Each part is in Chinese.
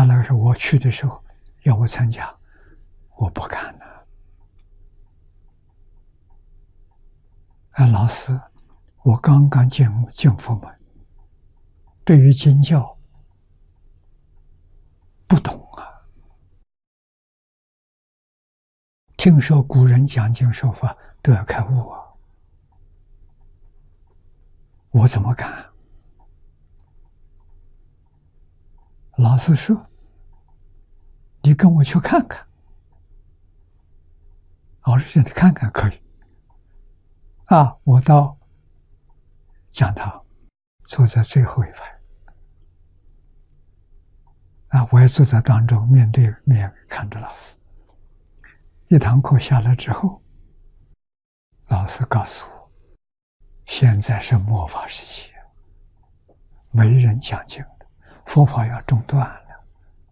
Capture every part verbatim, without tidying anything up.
他那个时候我去的时候要我参加，我不敢了。啊，老师，我刚刚进进佛门，对于经教不懂啊。听说古人讲经说法都要开悟啊，我怎么敢？老师说：“你跟我去看看。”我说：“现在看看可以。”啊，我到讲堂坐在最后一排，啊，我也坐在当中，面对面看着老师。一堂课下来之后，老师告诉我，现在是末法时期，没人讲经的，佛法要中断了。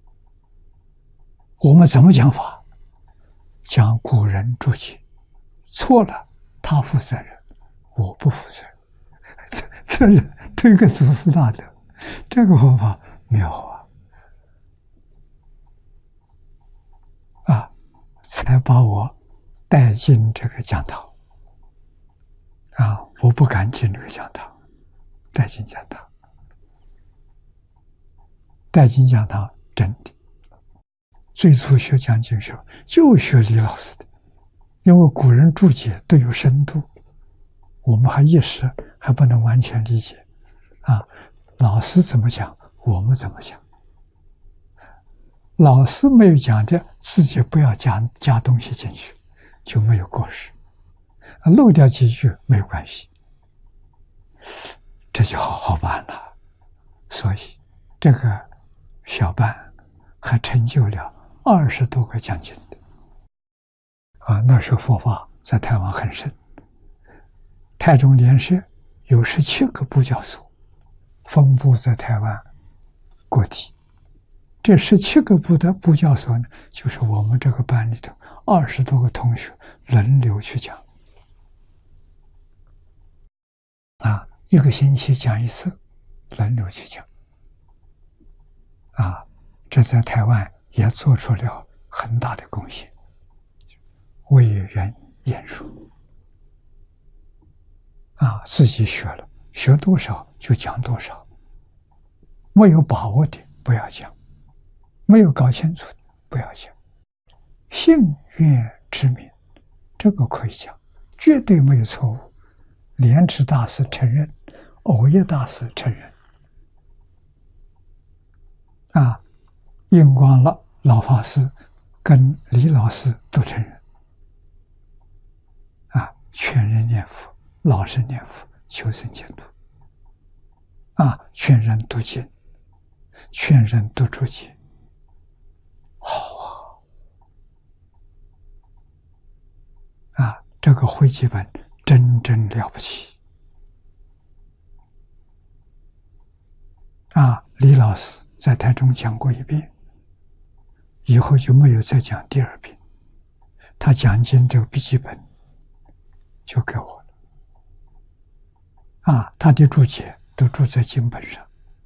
我们怎么讲法？讲古人注解，错了他负责任，我不负责任。这这人推个祖师大德，这个方法妙啊！啊，才把我带进这个讲堂。啊，我不敢进这个讲堂，带进讲堂，带进讲堂，真的。最初学讲经时候，就学李老师的，因为古人注解都有深度，我们还一时还不能完全理解。啊，老师怎么讲，我们怎么讲。老师没有讲的，自己不要加加东西进去，就没有过失。漏掉几句没有关系，这就好好办了。所以这个小班还成就了二十多个讲经的。啊，那时候佛法在台湾很盛，台中莲社有十七个部教所，分布在台湾各地。这十七个部的部教所呢，就是我们这个班里头二十多个同学轮流去讲。啊，一个星期讲一次，轮流去讲。啊，这在台湾也做出了很大的贡献，为人言说。啊，自己学了，学多少就讲多少，没有把握的不要讲，没有搞清楚的不要讲。信愿之名，这个可以讲，绝对没有错误。莲池大师承认，藕益大师承认，啊，印光老老法师跟李老师都承认，啊，劝人念佛，老实念佛，求生净土，啊，劝人读经，劝人读注解，好啊，啊，这个汇集本真正了不起啊！李老师在台中讲过一遍，以后就没有再讲第二遍。他讲经这个笔记本就给我了啊，他的注解都注在经本上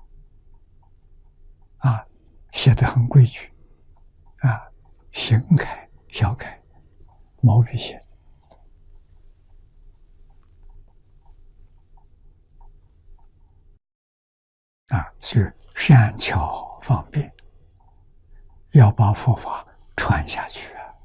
啊，写得很规矩啊，行楷小楷，毛笔写。啊，所以善巧方便，要把佛法传下去啊！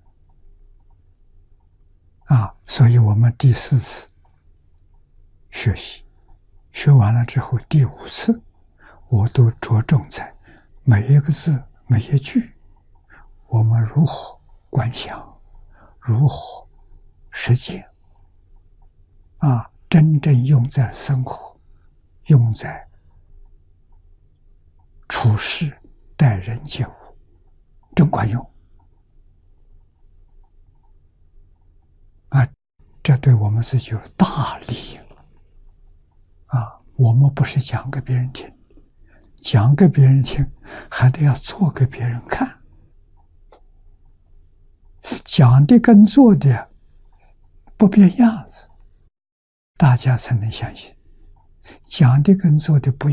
啊，所以我们第四次学习，学完了之后，第五次我都着重在每一个字、每一句，我们如何观想，如何实践，啊，真正用在生活，用在处事待人接物，真管用啊！这对我们自己有大利啊！我们不是讲给别人听，讲给别人听，还得要做给别人看，讲的跟做的不变样子，大家才能相信。讲的跟做的不